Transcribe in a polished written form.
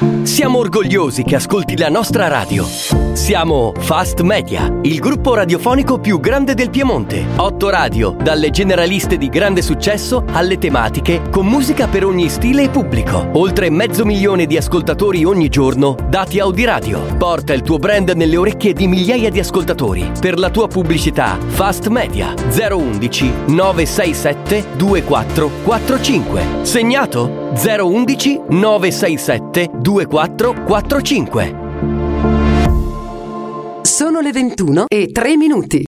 Siamo orgogliosi che ascolti la nostra radio. Siamo Fast Media, il gruppo radiofonico più grande del Piemonte. 8 radio, dalle generaliste di grande successo alle tematiche, con musica per ogni stile e pubblico. Oltre 500.000 di ascoltatori ogni giorno, dati Audiradio. Porta il tuo brand nelle orecchie di migliaia di ascoltatori. Per la tua pubblicità, Fast Media 011 967 2445. Segnato? 011 967 2445. Sono le 21:03.